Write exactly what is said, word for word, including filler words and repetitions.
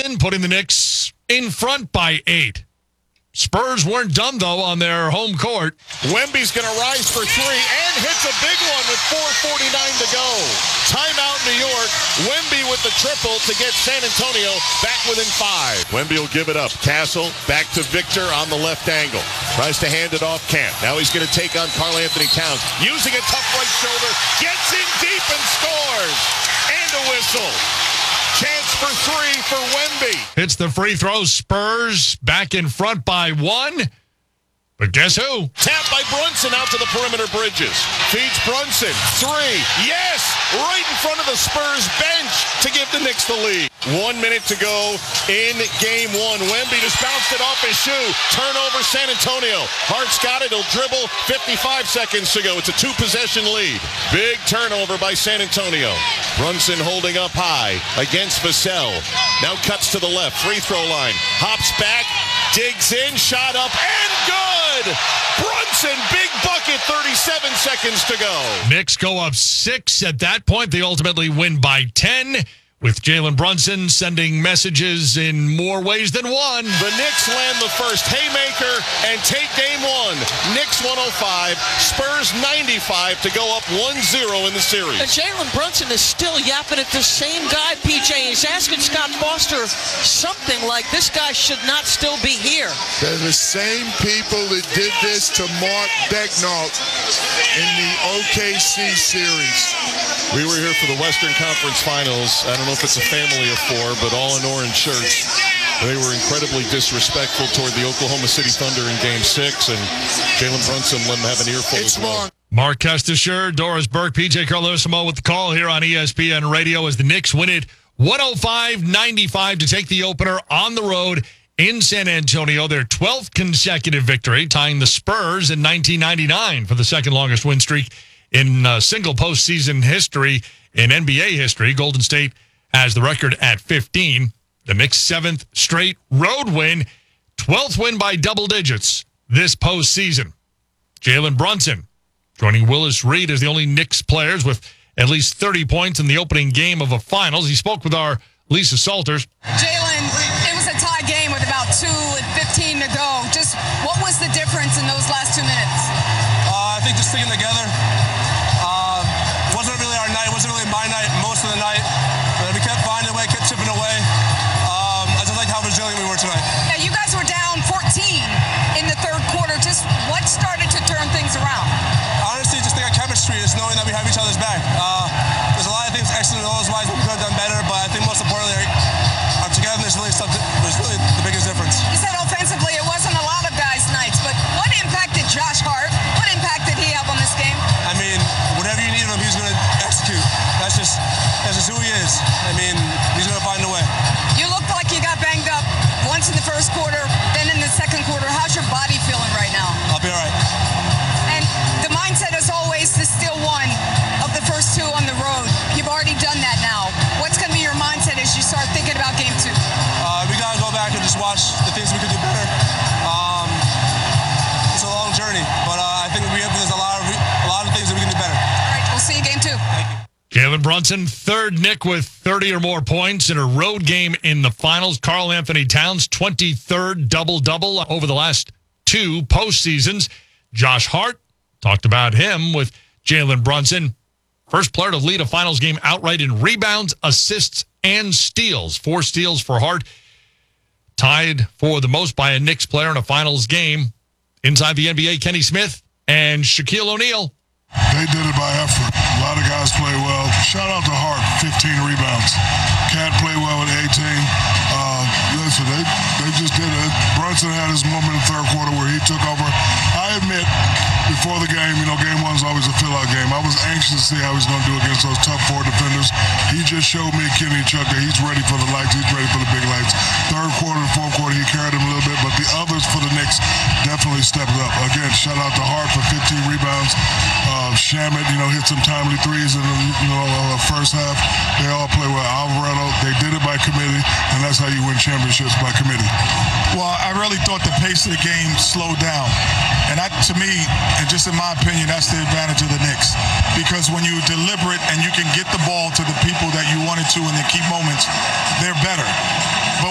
Brunson putting the Knicks in front by eight. Spurs weren't done, though, on their home court. Wemby's going to rise for three and hits a big one with four forty-nine to go. Timeout, New York. Wemby with the triple to get San Antonio back within five. Wemby will give it up. Castle back to Victor on the left angle. Tries to hand it off Camp. Now he's going to take on Karl Anthony Towns. Using a tough right shoulder. Gets in deep and scores. And a whistle. Chance for three for Wemby. Hits the free throw. Spurs back in front by one. But guess who? Tap by Brunson out to the perimeter Bridges. Feeds Brunson. Three. Yes! Right in front of the Spurs bench to give the Knicks the lead. One minute to go in game one. Wemby just bounced it off his shoe. Turnover San Antonio. Hart's got it. He'll dribble. fifty-five seconds to go. It's a two-possession lead. Big turnover by San Antonio. Brunson holding up high against Vassell. Now cuts to the left. Free throw line. Hops back. Digs in. Shot up. And good! Brunson, big bucket, thirty-seven seconds to go. Knicks go up six. At that point, they ultimately win by ten, with Jalen Brunson sending messages in more ways than one. The Knicks land the first haymaker and take game one. Knicks one oh five, Spurs ninety-five to go up one zero in the series. And Jalen Brunson is still yapping at the same guy, P J. He's asking Scott Foster something like, this guy should not still be here. They're the same people that did this to Mark Daigneault in the O K C series. We were here for the Western Conference Finals. I don't know if it's a family of four, but all in orange shirts. They were incredibly disrespectful toward the Oklahoma City Thunder in Game Six, and Jalen Brunson let him have an earful It's as well. wrong. Mark Kestisher, Doris Burke, P J Carlosimo with the call here on E S P N Radio as the Knicks win it one oh five ninety-five to take the opener on the road in San Antonio. Their twelfth consecutive victory, tying the Spurs in nineteen ninety-nine for the second longest win streak in uh, single postseason history in N B A history. Golden State has the record at fifteen. The Knicks' seventh straight road win, twelfth win by double digits this postseason. Jalen Brunson joining Willis Reed as the only Knicks players with at least thirty points in the opening game of a finals. He spoke with our Lisa Salters. Jalen, it was a tie game with about two and fifteen to go. Just what was the difference in those last two minutes? Uh, I think just sticking together. Uh, wasn't really our night. Wasn't really my night most of the night. But we kept finding a way, kept chipping away. Um, I just like how resilient we were tonight. Yeah, you guys were down fourteen in the third quarter. Just what started to turn things around? Honestly, just think of chemistry, just knowing that we have each other's back. Uh, there's a lot of things excellent those wise we could have done better, but I think most importantly, our, our togetherness really something was really the biggest difference. You said offensively it wasn't a lot of guys' nights, but what impact did Josh Hart? What impact did he have on this game? I mean, whatever you need from him, he's going to execute. That's just that's just who he is. I mean, he's going to find a way. You looked like you got banged up once in the first quarter, then in the second quarter. How's your body feeling right now? I'll be all right. And the mindset is always to steal one of the first two on the road. You've already done that now. What's going to be your mindset as you start thinking about game two? Uh, we got to go back and just watch the things we could do better. Um, it's a long journey, but uh, I think we have, there's a lot of a lot of things that we can do better. All right, we'll see you game two. Thank you. Jalen Brunson, third Knick with thirty or more points in a road game in the finals. Karl Anthony Towns, twenty-third double-double over the last two postseasons. Josh Hart, talked about him with Jalen Brunson. First player to lead a finals game outright in rebounds, assists, and steals. Four steals for Hart. Tied for the most by a Knicks player in a finals game. Inside the N B A, Kenny Smith and Shaquille O'Neal. They did it by effort. A lot of guys play well. Shout out to Hart, fifteen rebounds. Cat played well with eighteen. Uh, listen, they, they just did it. Brunson had his moment in the third quarter where he took over. I admit, before the game, you know, game one's always a fill-out game. I was anxious to see how he's going to do against those tough four defenders. He just showed me, Kenny Chuck, that he's ready for the lights. He's ready for the big lights. Third quarter and fourth quarter, he carried him a little bit, but the others for the Knicks definitely stepped up. Again, shout out to Hart for fifteen rebounds. Uh, Shamet, you know, hit some timely threes in the you know, uh, first half. They all play well. Alvarado, they did it by committee, and that's how you win championships, by committee. Well, I really thought the pace of the game slowed down. And that, to me, and just in my opinion, that's the advantage of the Knicks. Because when you deliberate and you can get the ball to the people that you wanted to in the key moments, they're better. But